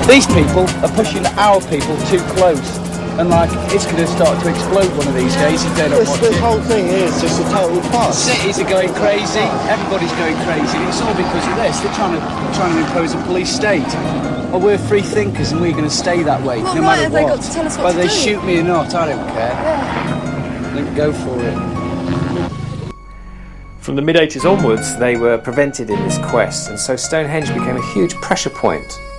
These people are pushing our people too close, and like it's going to start to explode one of these days if they don't watch This it. whole thing is just a total farce. Cities are going crazy. Everybody's going crazy. And it's all because of this. They're trying to impose a police state. Well, we're free thinkers, and we're going to stay that way, no matter what. They got to tell us what Whether to they do. shoot me or not, I don't care. Yeah. Then go for it. From the mid-80s onwards, they were prevented in this quest, and so Stonehenge became a huge pressure point